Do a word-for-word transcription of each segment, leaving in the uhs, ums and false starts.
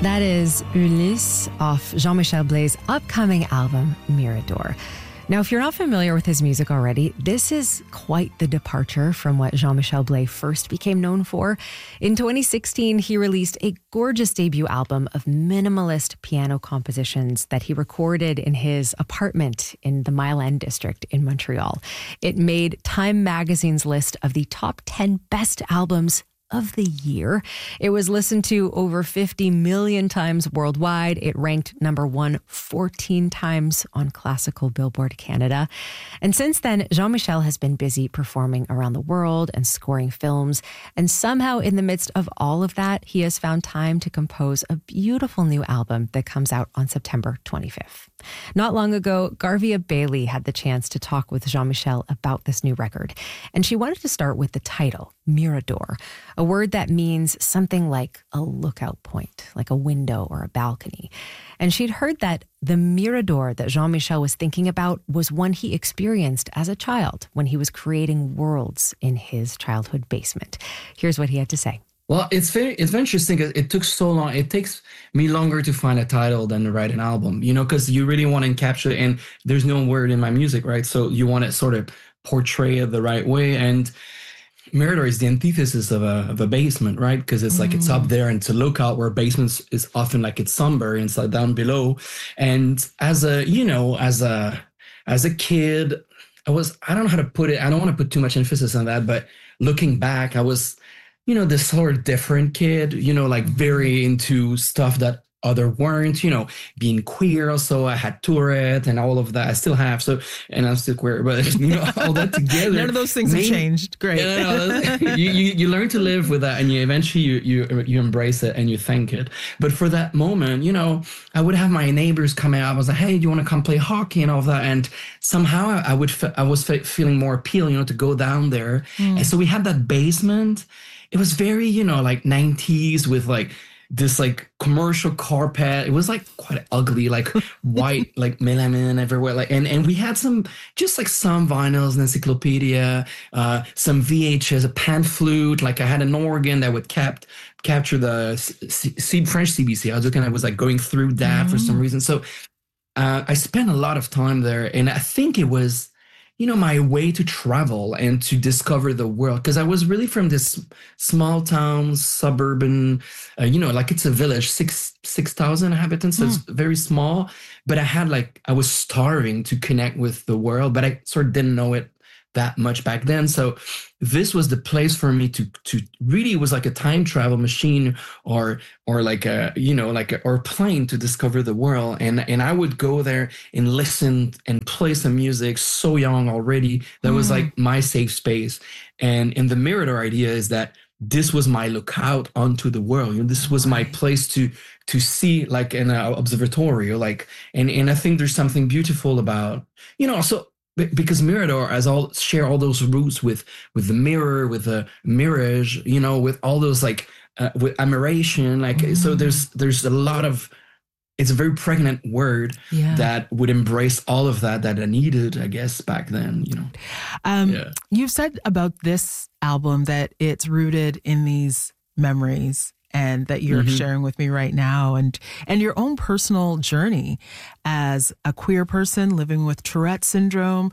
That is Ulysse off Jean-Michel Blay's upcoming album, Mirador. Now, if you're not familiar with his music already, this is quite the departure from what Jean-Michel Blay first became known for. In twenty sixteen, he released a gorgeous debut album of minimalist piano compositions that he recorded in his apartment in the Mile End district in Montreal. It made Time magazine's list of the top ten best albums of the year. It was listened to over fifty million times worldwide. It ranked number one fourteen times on Classical Billboard Canada. And since then, Jean-Michel has been busy performing around the world and scoring films. And somehow in the midst of all of that, he has found time to compose a beautiful new album that comes out on September twenty-fifth. Not long ago, Garvia Bailey had the chance to talk with Jean-Michel about this new record. And she wanted to start with the title, Mirador, a word that means something like a lookout point, like a window or a balcony. And she'd heard that the Mirador that Jean-Michel was thinking about was one he experienced as a child when he was creating worlds in his childhood basement. Here's what he had to say. Well, it's very it's very interesting because it took so long. It takes me longer to find a title than to write an album, you know, because you really want to encapsulate it, and there's no word in my music, right? So you want to sort of portray it the right way. And Mirador is the antithesis of a of a basement, right? Because it's like mm. it's up there and it's a lookout, where basements is often like it's somber and it's like down below. And as a, you know, as a as a kid, I was, I don't know how to put it. I don't want to put too much emphasis on that, but looking back, I was, you know, this sort of different kid, you know, like very into stuff that other weren't, you know, being queer. Also, I had Tourette and all of that. I still have. So, and I'm still queer, but you know, all that together. None of those things made, have changed. Great. You, know, you, you you learn to live with that, and you eventually you you you embrace it and you thank it. But for that moment, you know, I would have my neighbors come out. I was like, hey, do you want to come play hockey and all of that? And somehow I, I would I was feeling more appeal, you know, to go down there. Mm. And so we had that basement. It was very, you know, like nineties with like this like commercial carpet. It was like quite ugly, like white, like melamine everywhere. Like, and, and we had some, just like some vinyls, an encyclopedia, uh, some V H S, a pan flute. Like I had an organ that would kept, capture the C- C- French C B C. I was looking, I was like going through that mm-hmm. for some reason. So uh, I spent a lot of time there, and I think it was, you know, my way to travel and to discover the world. Because I was really from this small town, suburban, uh, you know, like it's a village, six six thousand inhabitants, so mm. it's very small. But I had like, I was starving to connect with the world, but I sort of didn't know it that much back then. So this was the place for me to to really, it was like a time travel machine, or or like a, you know, like a, or a plane to discover the world. And and I would go there and listen and play some music so young already. That mm. was like my safe space. And and the Mirador idea is that this was my lookout onto the world. You know, this was my place to to see, like an uh, observatory, or like, and and I think there's something beautiful about, you know, also because Mirador has all share all those roots with with the mirror, with the mirage, you know, with all those like uh, with admiration, like mm. so there's there's a lot of, it's a very pregnant word yeah. that would embrace all of that that I needed, I guess, back then, you know. Um, yeah. You've said about this album that it's rooted in these memories and that you're mm-hmm. sharing with me right now, and and your own personal journey as a queer person living with Tourette syndrome.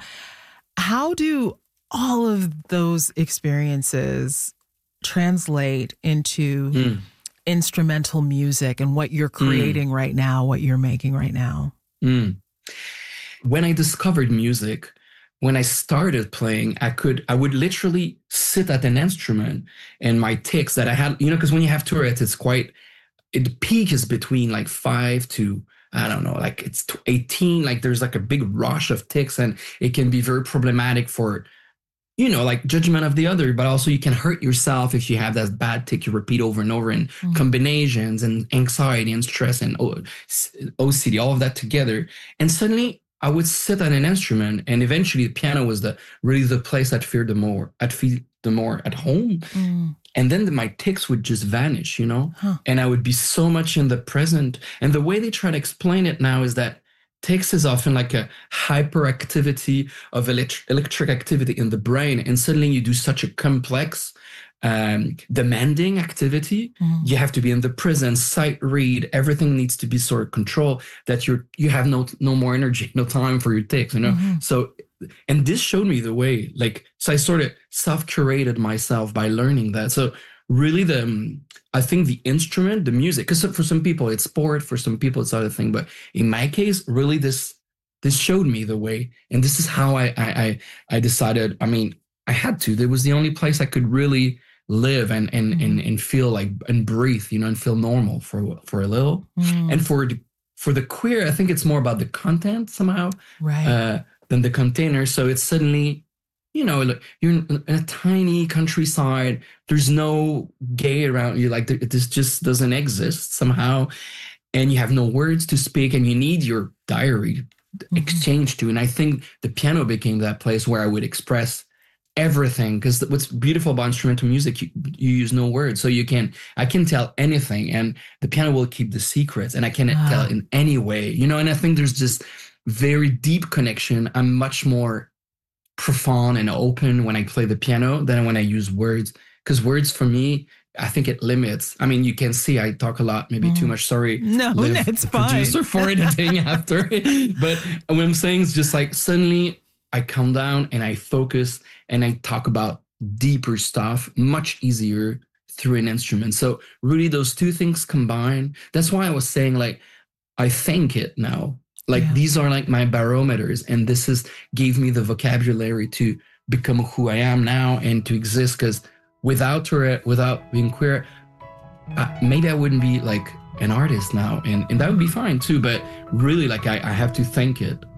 How do all of those experiences translate into mm. instrumental music and what you're creating mm. right now, what you're making right now? Mm. When I discovered music, when I started playing, I could, I would literally sit at an instrument, and my tics that I had, you know, because when you have Tourette's, it's quite, it, the peak is between like five to, I don't know, like it's eighteen, like there's like a big rush of tics, and it can be very problematic for, you know, like judgment of the other, but also you can hurt yourself if you have that bad tic you repeat over and over, and mm-hmm. combinations and anxiety and stress and O C D, all of that together. And suddenly I would sit at an instrument, and eventually the piano was the really the place I'd feel the more, I'd feel the more at home. Mm. And then the, my tics would just vanish, you know, huh. and I would be so much in the present. And the way they try to explain it now is that tics is often like a hyperactivity of elect- electric activity in the brain. And suddenly you do such a complex um, demanding activity. Mm-hmm. You have to be in the present, sight read. Everything needs to be sort of controlled. That you're you have no no more energy, no time for your takes. You know. Mm-hmm. So, and this showed me the way. Like, so I sort of self curated myself by learning that. So really, the um, I think the instrument, the music, because for some people it's sport, for some people it's other thing. But in my case, really this this showed me the way, and this is how I I I, I decided. I mean, I had to. It was the only place I could really live and and mm. and and feel like and breathe, you know, and feel normal for for a little. Mm. And for the, for the queer, I think it's more about the content somehow, right, uh, than the container. So it's suddenly, you know, like you're in a tiny countryside. There's no gay around you. Like this just doesn't exist somehow, and you have no words to speak, and you need your diary mm-hmm. exchange to. And I think the piano became that place where I would express everything, because what's beautiful about instrumental music, you, you use no words, so you can I can tell anything, and the piano will keep the secrets, and I can wow. tell in any way, you know. And I think there's just very deep connection. I'm much more profound and open when I play the piano than when I use words, because words for me, I think it limits. I mean, you can see I talk a lot, maybe mm. too much. Sorry, no, Liv, that's fine. Producer for editing after, but what I'm saying is just like suddenly I calm down and I focus and I talk about deeper stuff much easier through an instrument. So really those two things combined, that's why I was saying like, I thank it now. Like yeah. these are like my barometers, and this is gave me the vocabulary to become who I am now and to exist, because without her, without being queer, uh, maybe I wouldn't be like an artist now, and, and that would be fine too. But really like I, I have to thank it.